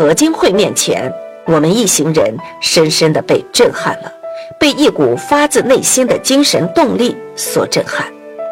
合金会面前，我们一行人深深地被震撼了，被一股发自内心的精神动力所震撼。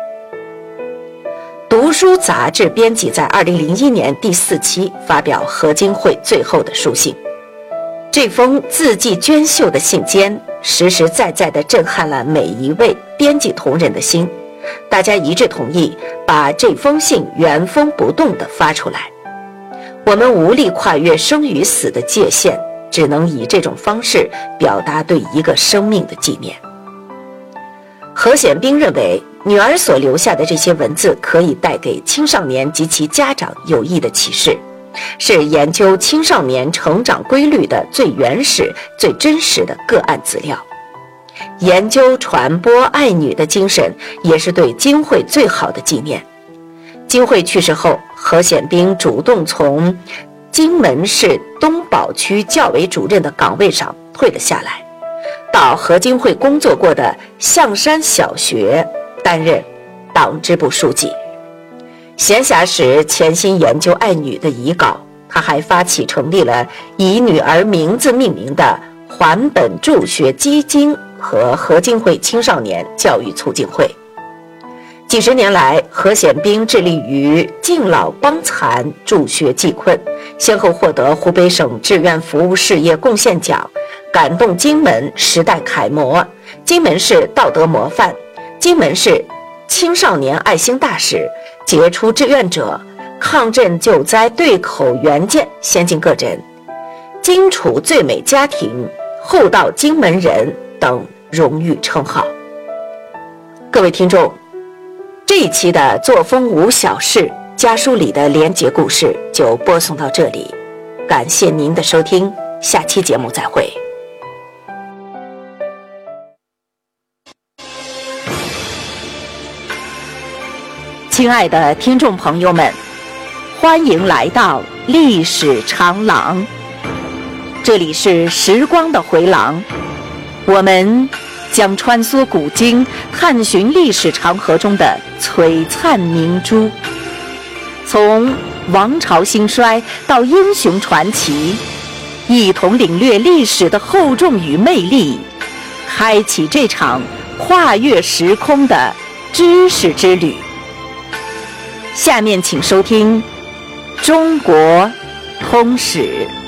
读书杂志编辑在2001年第4期发表合金会最后的书信，这封字迹娟秀的信笺实实在在地震撼了每一位编辑同仁的心，大家一致同意把这封信原封不动地发出来。我们无力跨越生与死的界限，只能以这种方式表达对一个生命的纪念。何显彬认为，女儿所留下的这些文字可以带给青少年及其家长有益的启示，是研究青少年成长规律的最原始、最真实的个案资料。研究传播爱女的精神，也是对金慧最好的纪念。金慧去世后，何显彬主动从荆门市东宝区教委主任的岗位上退了下来，到何金慧工作过的象山小学担任党支部书记。闲暇时潜心研究爱女的遗稿，他还发起成立了以女儿名字命名的还本助学基金和何金慧青少年教育促进会。几十年来，何显彬致力于敬老帮残、助学济困，先后获得湖北省志愿服务事业贡献奖、感动荆门时代楷模、荆门市道德模范、荆门市青少年爱心大使、杰出志愿者、抗震救灾对口援建先进个人、荆楚最美家庭、厚道荆门人等荣誉称号。各位听众，这一期的作风无小事家书里的连结故事就播送到这里，感谢您的收听，下期节目再会。亲爱的听众朋友们，欢迎来到历史长廊，这里是时光的回廊，我们将穿梭古今，探寻历史长河中的璀璨明珠，从王朝兴衰到英雄传奇，一同领略历史的厚重与魅力，开启这场跨越时空的知识之旅。下面请收听《中国通史》。